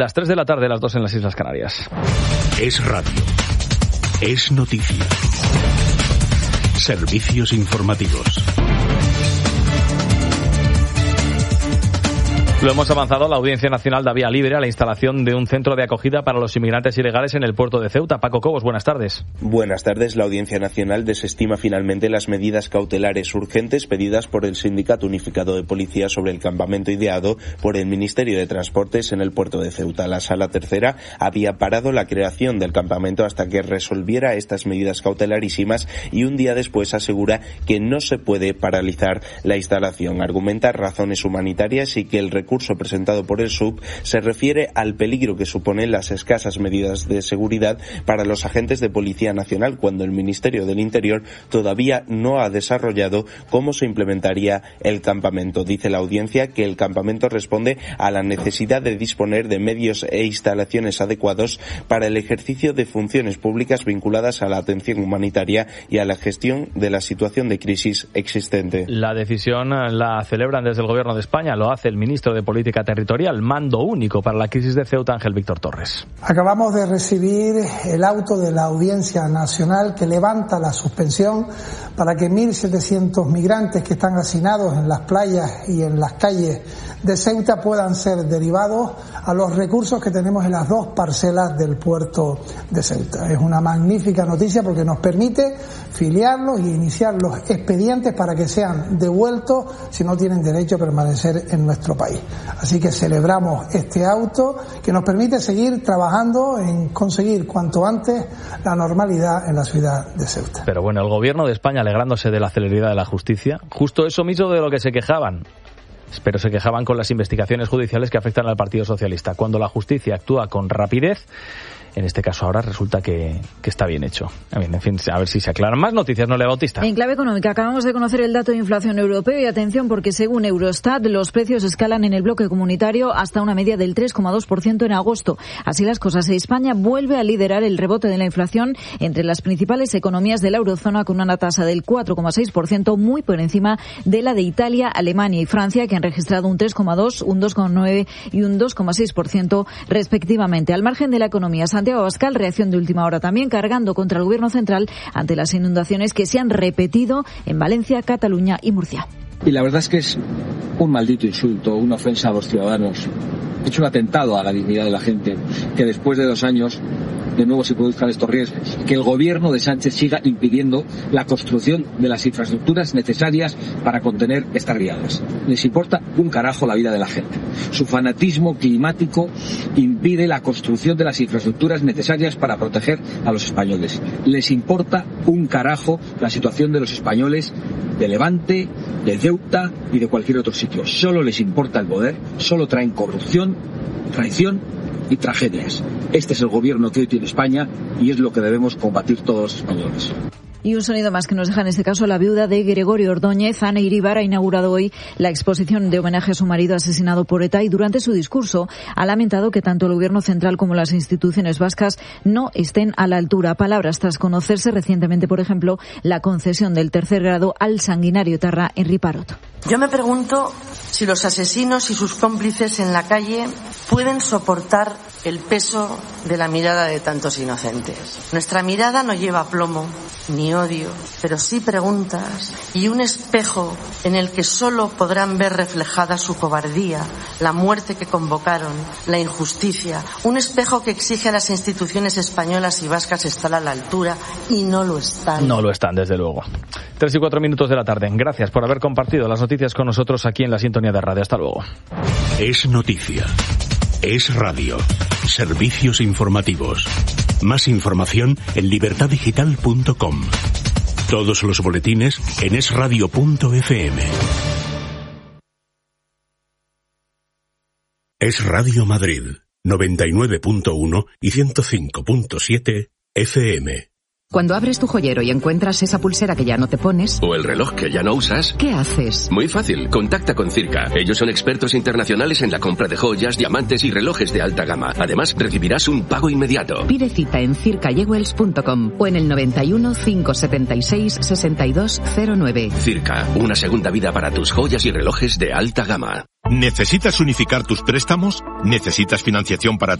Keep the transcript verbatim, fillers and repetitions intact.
Las tres de la tarde, las dos en las Islas Canarias. Es radio. Es noticia. Servicios informativos. Lo hemos avanzado. La Audiencia Nacional da vía libre a la instalación de un centro de acogida para los inmigrantes ilegales en el puerto de Ceuta. Paco Cobos, buenas tardes. Buenas tardes. La Audiencia Nacional desestima finalmente las medidas cautelares urgentes pedidas por el Sindicato Unificado de Policía sobre el campamento ideado por el Ministerio de Transportes en el puerto de Ceuta. La Sala Tercera había parado la creación del campamento hasta que resolviera estas medidas cautelarísimas y un día después asegura que no se puede paralizar la instalación. Argumenta razones humanitarias y que el recurso recurso presentado por el S U B se refiere al peligro que suponen las escasas medidas de seguridad para los agentes de Policía Nacional cuando el Ministerio del Interior todavía no ha desarrollado cómo se implementaría el campamento. Dice la audiencia que el campamento responde a la necesidad de disponer de medios e instalaciones adecuados para el ejercicio de funciones públicas vinculadas a la atención humanitaria y a la gestión de la situación de crisis existente. La decisión la celebran desde el Gobierno de España, lo hace el ministro de Política Territorial, mando único para la crisis de Ceuta, Ángel Víctor Torres. Acabamos de recibir el auto de la Audiencia Nacional que levanta la suspensión para que mil setecientos migrantes que están hacinados en las playas y en las calles de Ceuta puedan ser derivados a los recursos que tenemos en las dos parcelas del puerto de Ceuta. Es una magnífica noticia porque nos permite filiarlos y iniciar los expedientes para que sean devueltos si no tienen derecho a permanecer en nuestro país. Así que celebramos este auto que nos permite seguir trabajando en conseguir cuanto antes la normalidad en la ciudad de Ceuta. Pero bueno, el Gobierno de España alegrándose de la celeridad de la justicia, justo eso mismo de lo que se quejaban. Pero se quejaban con las investigaciones judiciales que afectan al Partido Socialista. Cuando la justicia actúa con rapidez, en este caso ahora resulta que, que está bien hecho. A ver, en fin, a ver si se aclaran más noticias. Noelia Bautista. En clave económica acabamos de conocer el dato de inflación europeo y atención porque según Eurostat los precios escalan en el bloque comunitario hasta una media del tres coma dos por ciento en agosto. Así las cosas, España vuelve a liderar el rebote de la inflación entre las principales economías de la eurozona con una tasa del cuatro coma seis por ciento muy por encima de la de Italia, Alemania y Francia que han registrado un tres coma dos, un dos coma nueve y un dos coma seis por ciento respectivamente. Al margen de la economía, Santiago Abascal, reacción de última hora también, cargando contra el Gobierno central ante las inundaciones que se han repetido en Valencia, Cataluña y Murcia. Y la verdad es que es un maldito insulto, una ofensa a los ciudadanos. Es un atentado a la dignidad de la gente, que después de dos años de nuevo se produzcan estos riesgos. Que el gobierno de Sánchez siga impidiendo la construcción de las infraestructuras necesarias para contener estas riadas. Les importa un carajo la vida de la gente. Su fanatismo climático impide la construcción de las infraestructuras necesarias para proteger a los españoles. Les importa un carajo la situación de los españoles de Levante, de Ceuta y de cualquier otro sitio. Solo les importa el poder, solo traen corrupción, traición y tragedias. Este es el gobierno que hoy tiene España y es lo que debemos combatir todos los españoles. Y un sonido más que nos deja en este caso la viuda de Gregorio Ordóñez. Ana Iríbar ha inaugurado hoy la exposición de homenaje a su marido asesinado por ETA y durante su discurso ha lamentado que tanto el Gobierno central como las instituciones vascas no estén a la altura. Palabras tras conocerse recientemente, por ejemplo, la concesión del tercer grado al sanguinario etarra Henri Parot. Yo me pregunto si los asesinos y sus cómplices en la calle pueden soportar el peso de la mirada de tantos inocentes. Nuestra mirada no lleva plomo ni odio, pero sí preguntas y un espejo en el que solo podrán ver reflejada su cobardía, la muerte que convocaron, la injusticia. Un espejo que exige a las instituciones españolas y vascas estar a la altura y no lo están. No lo están, desde luego. Tres y cuatro minutos de la tarde. Gracias por haber compartido las noticias con nosotros aquí en la sintonía de radio. Hasta luego. Es noticia. Es radio. Servicios informativos. Más información en libertad digital punto com. Todos los boletines en es radio punto efe eme. Es Radio Madrid, noventa y nueve punto uno y ciento cinco punto siete efe eme. Cuando abres tu joyero y encuentras esa pulsera que ya no te pones... o el reloj que ya no usas... ¿qué haces? Muy fácil, contacta con Circa. Ellos son expertos internacionales en la compra de joyas, diamantes y relojes de alta gama. Además, recibirás un pago inmediato. Pide cita en circa jewels punto com o en el noventa y uno, cinco setenta y seis, sesenta y dos cero nueve. Circa, una segunda vida para tus joyas y relojes de alta gama. ¿Necesitas unificar tus préstamos? ¿Necesitas financiación para